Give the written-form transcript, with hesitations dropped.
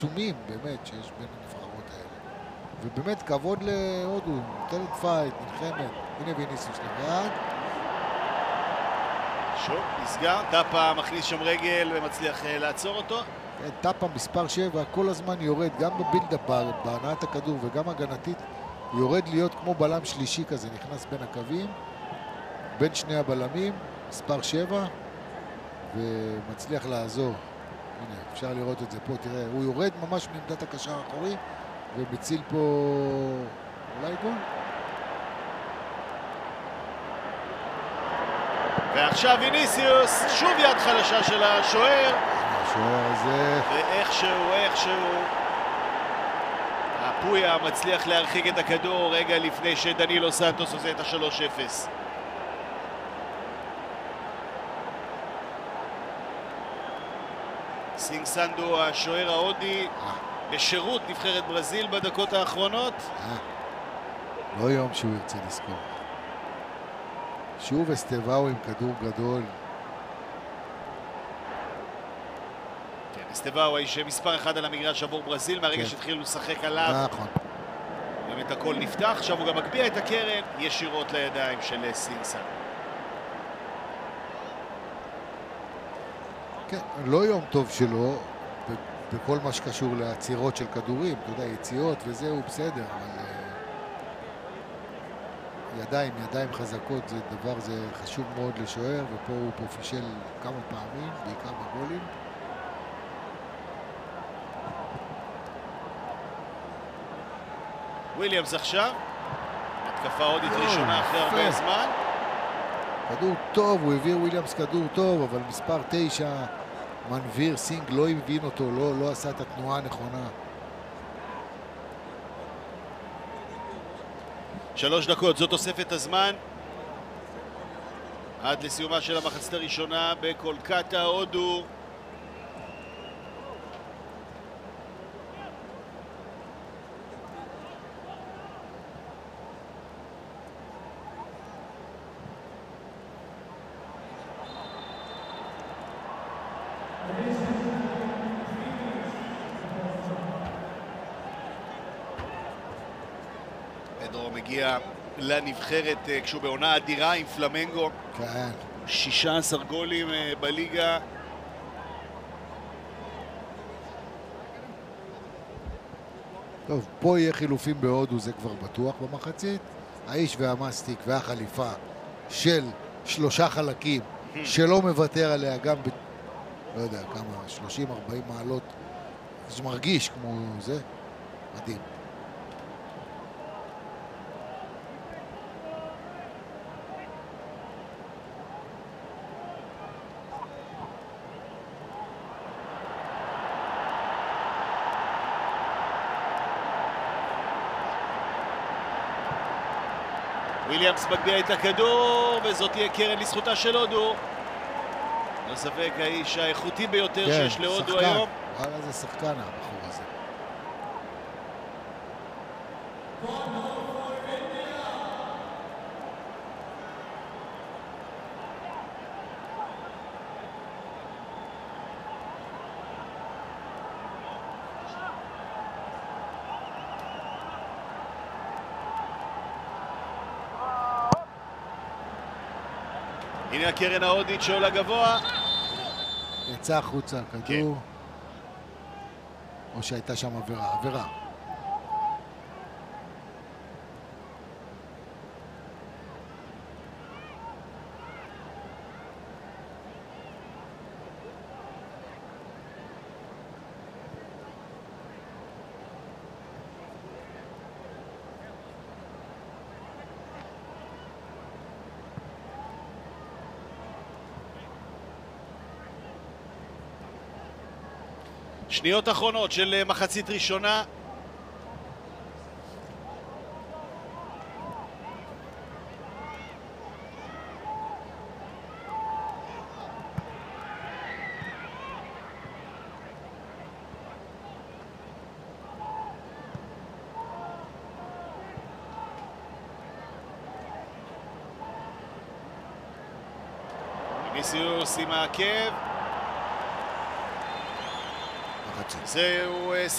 עצומים באמת שיש בין הנבחרות האלה. ובאמת כבוד להודו, נותנת פייט, נלחמת. הנה ויניסיוס לבד. שוב, נסגר, טאפה מכניס שם רגל ומצליח לעצור אותו. כן, טאפה מספר 7 כל הזמן יורד, גם בבילדאפ, בהנעת הכדור וגם הגנתית, יורד להיות כמו בלם שלישי כזה, נכנס בין הקווים, בין שני הבלמים, מספר 7, ומצליח לעזור. הנה, אפשר לראות את זה פה, תראה, הוא יורד ממש מעמדת הקשר האחורי, ומציל פה אולי גול. ועכשיו ויניסיוס, שוב יד חלשה של השוער. השוער הזה... ואיכשהו הפויה מצליח להרחיק את הכדור רגע לפני שדנילו סנטוס עושה את ה-3-0. סינג סנדו, השוער ההודי, בשירות נבחרת ברזיל בדקות האחרונות. לא יום שהוא ירצה לזכור. שוב אסטבאו עם כדור גדול. כן, אסטבאו האיש מספר 1 על המגרש עבור ברזיל, מהרגע שהתחילו לשחק עליו. נכון. באמת הכל נפתח, עכשיו הוא גם מגביה את הקרן ישירות לידיים של סינג סנדו. כן, לא יום טוב שלו, בכל מה שקשור לעצירות של כדורים, אתה יודע, יציאות וזהו, בסדר, אבל ידיים חזקות זה דבר, זה חשוב מאוד לשוער, ופה הוא פה פישל כמה פעמים, בעיקר בגולים. וויליאמס עכשיו, התקפה הודית ראשונה אחרי הרבה זמן. כדור טוב, הוא הביא וויליאמס כדור טוב, אבל מספר 9, מנביר, סינג לא הבין אותו, לא עשה את התנועה הנכונה. 3 דקות, זו תוספת הזמן עד לסיומה של המחצית הראשונה בקולקטה, הודו. פדרו מגיע לנבחרת כשהוא בעונה אדירה עם פלמנגו. כן. 16 גולים בליגה. טוב, פה יהיה חילופים בהודו, זה כבר בטוח במחצית. האיש והמסטיק והחליפה של 3 חלקים שלא מוותר עליה גם לא יודע כמה, 30-40 מעלות. זה מרגיש כמו זה, מדהים. וויליאמס מגביה את הכדור, וזאת תהיה קרן לזכותה של הודו. לא ספק האיש האיכותי ביותר שיש להודו היום. וואלה, זה שחקן הבחור הזה. הנה הקרן ההודית שעולה גבוה. יצא החוצה הכדור. או שהייתה שם עבירה. שניות אחרונות של מחצית ראשונה. ויניסיוס עם העקב. זהו